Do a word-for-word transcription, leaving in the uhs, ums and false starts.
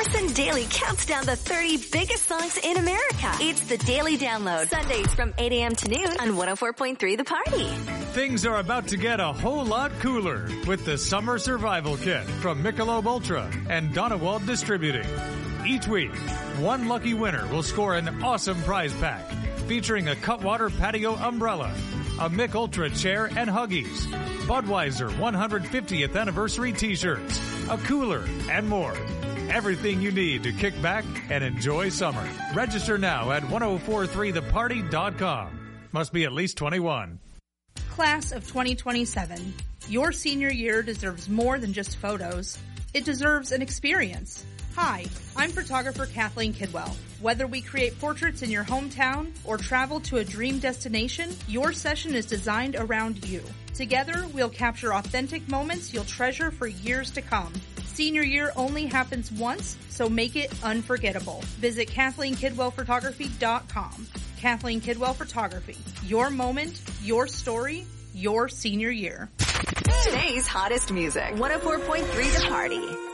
Madison Daily counts down the thirty biggest songs in America. It's the Daily Download, Sundays from eight a.m. to noon on one oh four point three The Party. Things are about to get a whole lot cooler with the Summer Survival Kit from Michelob Ultra and Donewald Distributing. Each week, one lucky winner will score an awesome prize pack featuring a Cutwater patio umbrella, a Mich Ultra chair and Huggies, Budweiser one hundred fiftieth anniversary t-shirts, a cooler, and more. Everything you need to kick back and enjoy summer. Register now at ten forty-three the party dot com. Must be at least twenty-one. Class of twenty twenty-seven. Your senior year deserves more than just photos. It deserves an experience. Hi, I'm photographer Kathleen Kidwell. Whether we create portraits in your hometown or travel to a dream destination, your session is designed around you. Together, we'll capture authentic moments you'll treasure for years to come. Senior year only happens once, so make it unforgettable. Visit Kathleen Kidwell Photography dot com. Kathleen Kidwell Photography. Your moment, your story, your senior year. Today's hottest music. one oh four point three The Party.